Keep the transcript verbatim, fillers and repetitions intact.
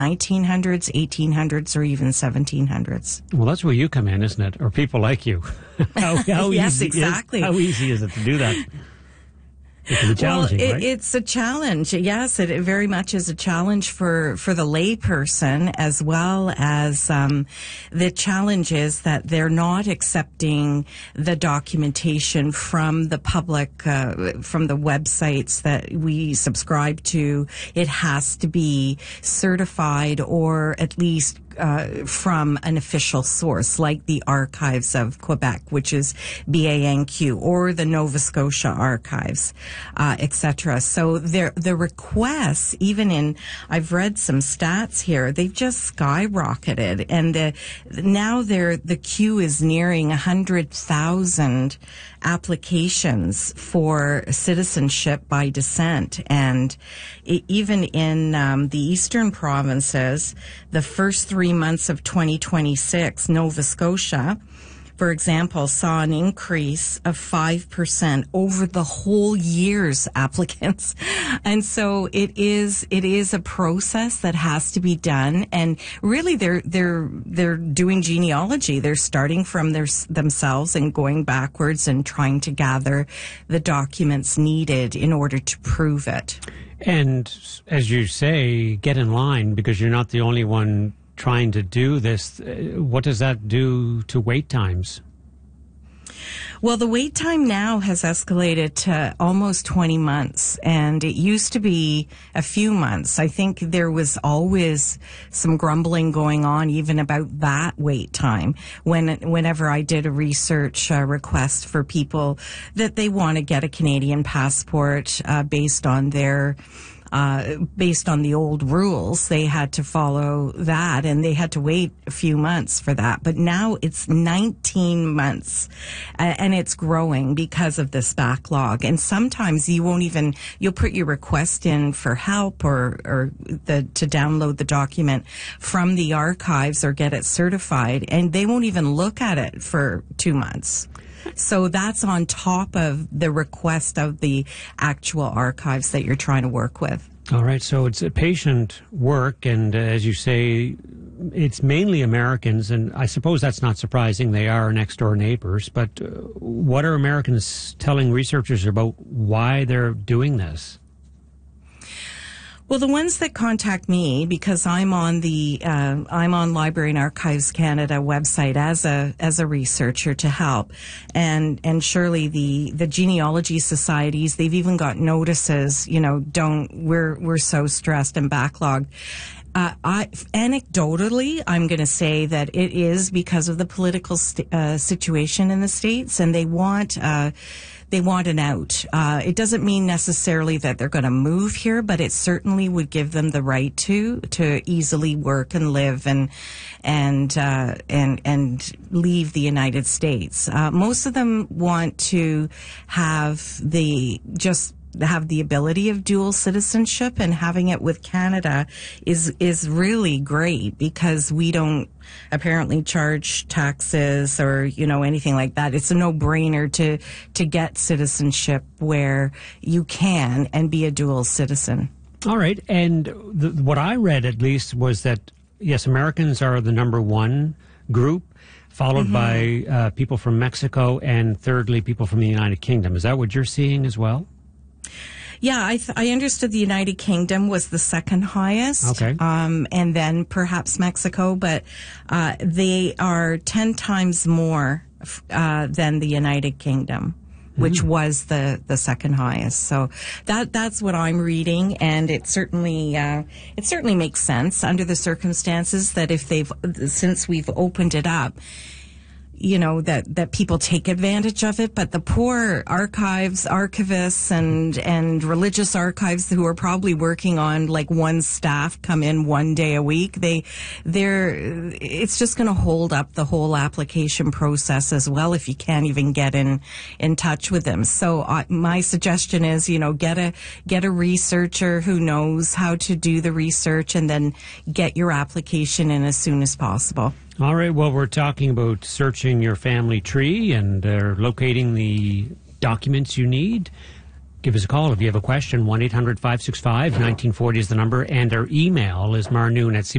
nineteen hundreds, eighteen hundreds, or even seventeen hundreds. Well, that's where you come in, isn't it? Or people like you. how, how yes, easy exactly. Is, how easy is it to do that? It can be challenging, well, it, right? It's a challenge. Yes, it, it very much is a challenge for, for the layperson, as well as um, the challenge is that they're not accepting the documentation from the public, uh, from the websites that we subscribe to. It has to be certified, or at least Uh, from an official source, like the Archives of Quebec, which is B A N Q, or the Nova Scotia Archives, uh, et cetera. So there, the requests, even in, I've read some stats here, they've just skyrocketed, and the, now they're, the queue is nearing one hundred thousand applications for citizenship by descent. And it, even in um, the eastern provinces, the first three months of twenty twenty-six, Nova Scotia, for example, saw an increase of five percent over the whole year's applicants. And so it is, it is a process that has to be done. And really they're, they're, they're doing genealogy. They're starting from their, themselves and going backwards and trying to gather the documents needed in order to prove it. And as you say, get in line, because you're not the only one trying to do this. What does that do to wait times? Well, the wait time now has escalated to almost twenty months, and it used to be a few months. I think there was always some grumbling going on even about that wait time. When, whenever I did a research uh, request for people that they want to get a Canadian passport uh, based on their Uh, based on the old rules, they had to follow that, and they had to wait a few months for that. But now it's nineteen months, uh, and it's growing because of this backlog. And sometimes you won't even, you'll put your request in for help or, or the, to download the document from the archives or get it certified, and they won't even look at it for two months. So that's on top of the request of the actual archives that you're trying to work with. All right, so it's a patient work, and uh, as you say, it's mainly Americans, and I suppose that's not surprising. They are next-door neighbors, but uh, what are Americans telling researchers about why they're doing this? Well, the ones that contact me, because I'm on the uh, I'm on Library and Archives Canada website as a as a researcher to help, and and surely the the genealogy societies, they've even got notices. You know, don't we're we're so stressed and backlogged. Uh, I, anecdotally, I'm going to say that it is because of the political st- uh, situation in the States, and they want uh, they want an out. Uh, it doesn't mean necessarily that they're going to move here, but it certainly would give them the right to to easily work and live and and uh, and and leave the United States. Uh, most of them want to have the just. have the ability of dual citizenship, and having it with Canada is is really great because we don't apparently charge taxes or, you know, anything like that. It's a no-brainer to to get citizenship where you can and be a dual citizen. All right, and the, what I read at least was that, yes, Americans are the number one group, followed mm-hmm. by uh, people from Mexico, and thirdly, people from the United Kingdom. Is that what you're seeing as well? Yeah, I, th- I understood the United Kingdom was the second highest, okay. um, and then perhaps Mexico, but uh, they are ten times more uh, than the United Kingdom, which mm. was the, the second highest. So that that's what I'm reading, and it certainly uh, it certainly makes sense under the circumstances that if they've since we've opened it up, you know, that, that people take advantage of it, but the poor archives, archivists and, and religious archives who are probably working on like one staff come in one day a week, they, they're, it's just going to hold up the whole application process as well if you can't even get in, in touch with them. So uh, my suggestion is, you know, get a, get a researcher who knows how to do the research and then get your application in as soon as possible. All right, well, we're talking about searching your family tree and uh, locating the documents you need. Give us a call if you have a question. one eight hundred five six five one nine four zero is the number, and our email is marnoon at c